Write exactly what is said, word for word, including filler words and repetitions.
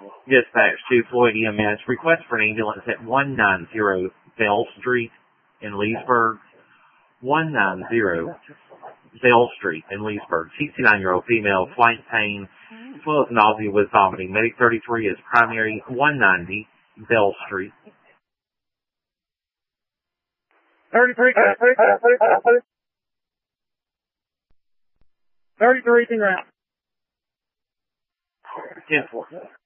Dispatch to Floyd E M S. Request for an ambulance at one ninety Bell Street in Leesburg. one ninety Bell Street in Leesburg. sixty-nine-year-old female, flank pain, as well as nausea with vomiting. Medic thirty-three is primary, one ninety Bell Street. thirty-three, thirty-three, route. ten four.